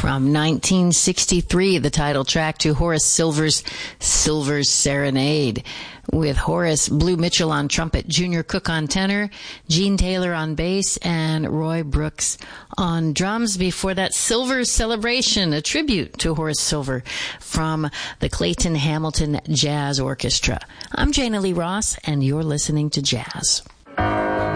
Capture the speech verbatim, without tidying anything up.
from nineteen sixty-three, the title track to Horace Silver's Silver's Serenade, with Horace Blue Mitchell on trumpet, Junior Cook on tenor, Gene Taylor on bass, and Roy Brooks on drums. Before that, Silver's Celebration, a tribute to Horace Silver from the Clayton Hamilton Jazz Orchestra. I'm Jana Lee Ross, and you're listening to Jazz.